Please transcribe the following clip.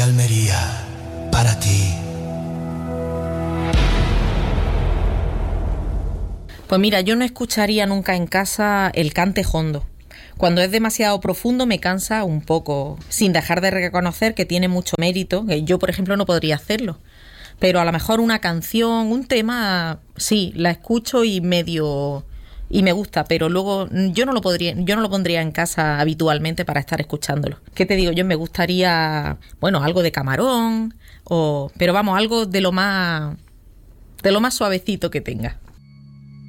Almería, para ti. Pues mira, yo no escucharía nunca en casa el cante jondo. Cuando es demasiado profundo me cansa un poco, sin dejar de reconocer que tiene mucho mérito, que yo, por ejemplo, no podría hacerlo. Pero a lo mejor una canción, un tema, sí, la escucho y medio y me gusta, pero luego yo no lo pondría en casa habitualmente para estar escuchándolo. ¿Qué te digo? Yo me gustaría, bueno, algo de Camarón pero vamos, algo de lo más suavecito que tenga.